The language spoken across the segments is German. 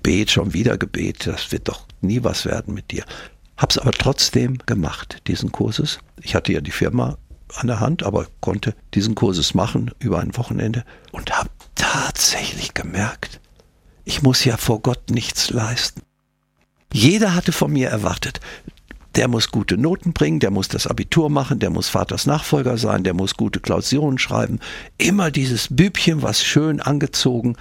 schon wieder Gebet, das wird doch nie was werden mit dir. Hab's aber trotzdem gemacht, diesen Kurses. Ich hatte ja die Firma an der Hand, aber konnte diesen Kurses machen über ein Wochenende und habe tatsächlich gemerkt, ich muss ja vor Gott nichts leisten. Jeder hatte von mir erwartet, der muss gute Noten bringen, der muss das Abitur machen, der muss Vaters Nachfolger sein, der muss gute Klausuren schreiben. Immer dieses Bübchen, was schön angezogen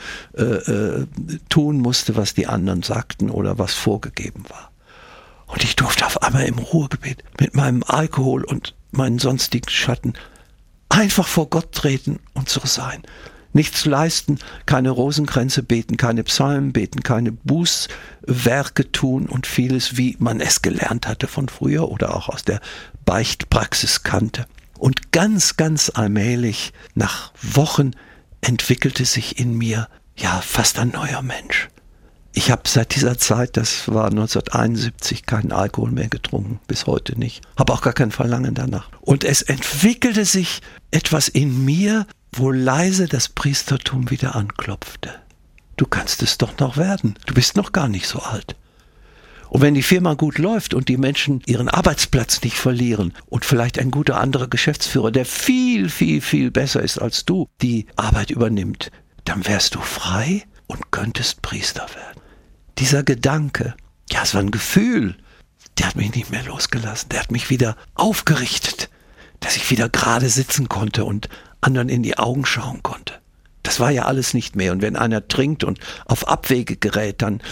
tun musste, was die anderen sagten oder was vorgegeben war. Und ich durfte auf einmal im Ruhegebet mit meinem Alkohol und meinen sonstigen Schatten einfach vor Gott treten und so sein. Nichts leisten, keine Rosenkränze beten, keine Psalmen beten, keine Bußwerke tun und vieles, wie man es gelernt hatte von früher oder auch aus der Beichtpraxis kannte. Und ganz, ganz allmählich, nach Wochen, entwickelte sich in mir ja fast ein neuer Mensch. Ich habe seit dieser Zeit, das war 1971, keinen Alkohol mehr getrunken, bis heute nicht. Habe auch gar kein Verlangen danach. Und es entwickelte sich etwas in mir, wo leise das Priestertum wieder anklopfte. Du kannst es doch noch werden. Du bist noch gar nicht so alt. Und wenn die Firma gut läuft und die Menschen ihren Arbeitsplatz nicht verlieren und vielleicht ein guter anderer Geschäftsführer, der viel, viel, viel besser ist als du, die Arbeit übernimmt, dann wärst du frei und könntest Priester werden. Dieser Gedanke, ja, es war ein Gefühl, der hat mich nicht mehr losgelassen. Der hat mich wieder aufgerichtet, dass ich wieder gerade sitzen konnte und anderen in die Augen schauen konnte. Das war ja alles nicht mehr. Und wenn einer trinkt und auf Abwege gerät, dann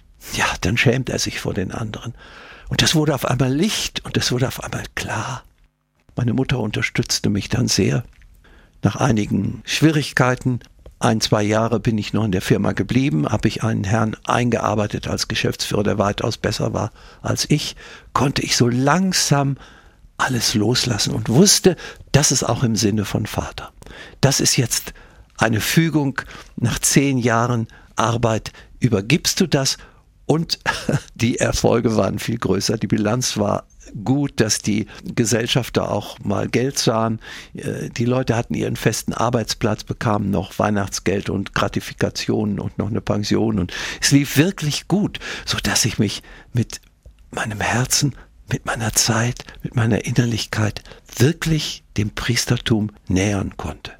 schämt er sich vor den anderen. Und das wurde auf einmal Licht und das wurde auf einmal klar. Meine Mutter unterstützte mich dann sehr. Nach einigen Schwierigkeiten, 1-2 Jahre bin ich noch in der Firma geblieben, habe ich einen Herrn eingearbeitet als Geschäftsführer, der weitaus besser war als ich, konnte ich so langsam alles loslassen und wusste, das ist auch im Sinne von Vater. Das ist jetzt eine Fügung, nach 10 Jahren Arbeit übergibst du das und die Erfolge waren viel größer. Die Bilanz war gut, dass die Gesellschafter auch mal Geld sahen. Die Leute hatten ihren festen Arbeitsplatz, bekamen noch Weihnachtsgeld und Gratifikationen und noch eine Pension und es lief wirklich gut, sodass ich mich mit meinem Herzen, mit meiner Zeit, mit meiner Innerlichkeit wirklich dem Priestertum nähern konnte.